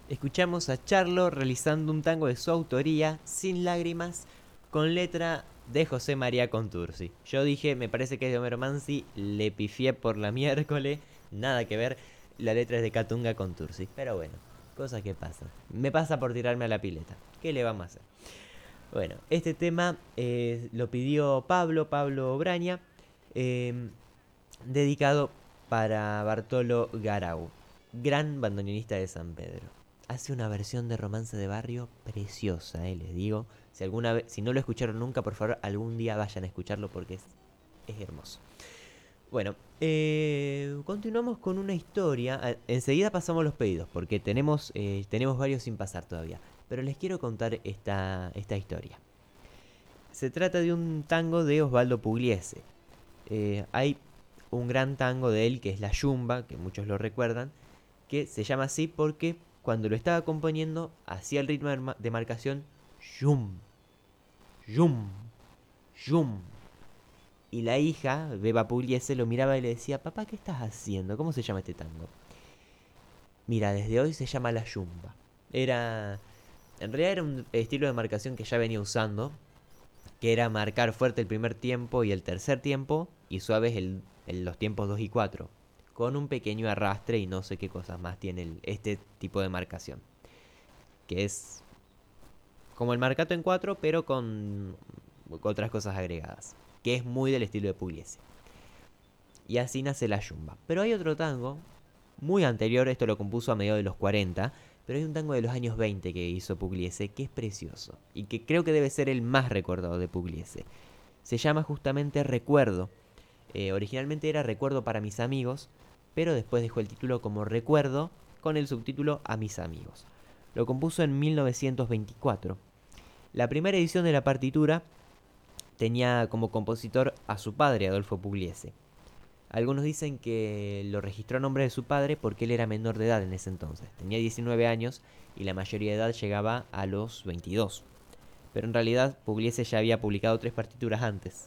Escuchamos a Charlo realizando un tango de su autoría, Sin Lágrimas, con letra de José María Contursi. Yo dije, me parece que es de Homero Mansi, le pifié por la miércoles, nada que ver, la letra es de Catunga Contursi. Pero bueno, cosas que pasan. Me pasa por tirarme a la pileta. ¿Qué le vamos a hacer? Bueno, este tema lo pidió Pablo Braña, eh, dedicado para Bartolo Garau, gran bandoneonista de San Pedro. Hace una versión de Romance de Barrio preciosa, les digo. Si alguna vez, si no lo escucharon nunca, por favor, algún día vayan a escucharlo porque es hermoso. Bueno, continuamos con una historia. Enseguida pasamos los pedidos porque tenemos varios sin pasar todavía. Pero les quiero contar esta historia. Se trata de un tango de Osvaldo Pugliese. Hay un gran tango de él que es La Yumba, que muchos lo recuerdan, que se llama así porque cuando lo estaba componiendo hacía el ritmo de marcación yum, yum, yum. Y la hija, Beba Pugliese, lo miraba y le decía, papá, ¿qué estás haciendo? ¿Cómo se llama este tango? Mira, desde hoy se llama La Yumba. En realidad era un estilo de marcación que ya venía usando, que era marcar fuerte el primer tiempo y el tercer tiempo, y suaves los tiempos 2 y 4 con un pequeño arrastre y no sé qué cosas más tiene este tipo de marcación, que es como el marcato en 4 pero con otras cosas agregadas, que es muy del estilo de Pugliese. Y así nace la yumba. Pero hay otro tango, muy anterior, esto lo compuso a mediados de los 40, pero hay un tango de los años 20 que hizo Pugliese, que es precioso, y que creo que debe ser el más recordado de Pugliese. Se llama justamente Recuerdo. Originalmente era Recuerdo para mis amigos, pero después dejó el título como Recuerdo con el subtítulo A mis amigos. Lo compuso en 1924. La primera edición de la partitura tenía como compositor a su padre, Adolfo Pugliese. Algunos dicen que lo registró a nombre de su padre porque él era menor de edad en ese entonces. Tenía 19 años y la mayoría de edad llegaba a los 22. Pero en realidad Pugliese ya había publicado 3 partituras antes.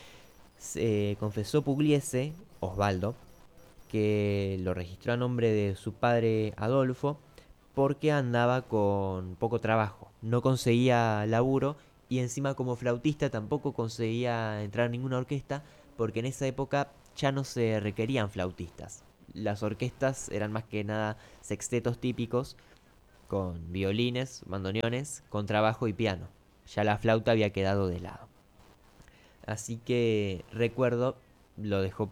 Se confesó Pugliese, Osvaldo, que lo registró a nombre de su padre Adolfo porque andaba con poco trabajo, no conseguía laburo y encima como flautista tampoco conseguía entrar a ninguna orquesta porque en esa época ya no se requerían flautistas. Las orquestas eran más que nada sextetos típicos con violines, bandoneones, contrabajo y piano. Ya la flauta había quedado de lado. Así que Recuerdo lo dejó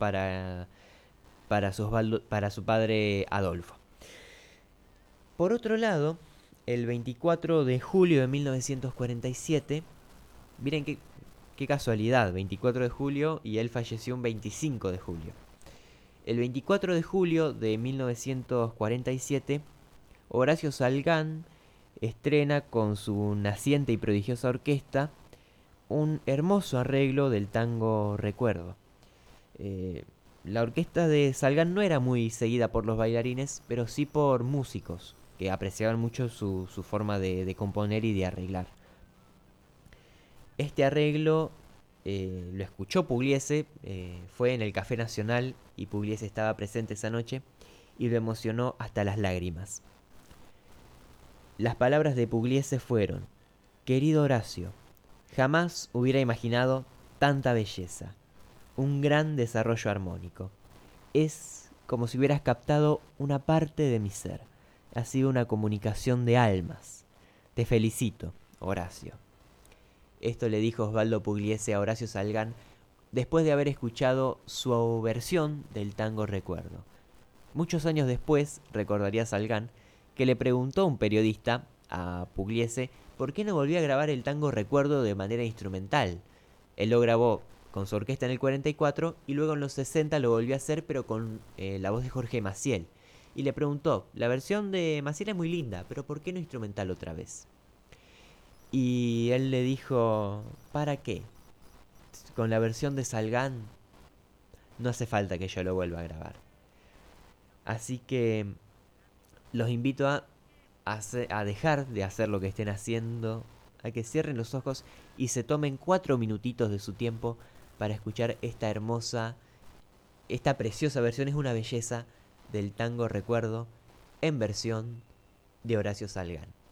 para su padre Adolfo. Por otro lado, el 24 de julio de 1947, miren qué casualidad, 24 de julio y él falleció un 25 de julio. El 24 de julio de 1947, Horacio Salgán estrena con su naciente y prodigiosa orquesta un hermoso arreglo del tango Recuerdo. Eh, la orquesta de Salgán no era muy seguida por los bailarines, pero sí por músicos, que apreciaban mucho su forma de componer y de arreglar. Este arreglo lo escuchó Pugliese, fue en el Café Nacional y Pugliese estaba presente esa noche y lo emocionó hasta las lágrimas. Las palabras de Pugliese fueron: querido Horacio, jamás hubiera imaginado tanta belleza, un gran desarrollo armónico. Es como si hubieras captado una parte de mi ser. Ha sido una comunicación de almas. Te felicito, Horacio. Esto le dijo Osvaldo Pugliese a Horacio Salgán después de haber escuchado su versión del tango Recuerdo. Muchos años después, recordaría Salgán, que le preguntó a un periodista, a Pugliese, por qué no volvía a grabar el tango Recuerdo de manera instrumental. Él lo grabó con su orquesta en el 44 y luego en los 60 lo volvió a hacer pero con la voz de Jorge Maciel. Y le preguntó, la versión de Maciel es muy linda, pero ¿por qué no instrumental otra vez? Y él le dijo, ¿para qué? Con la versión de Salgán no hace falta que yo lo vuelva a grabar. Así que los invito a dejar de hacer lo que estén haciendo, a que cierren los ojos y se tomen 4 minutitos de su tiempo para escuchar esta preciosa versión, es una belleza del tango Recuerdo en versión de Horacio Salgán.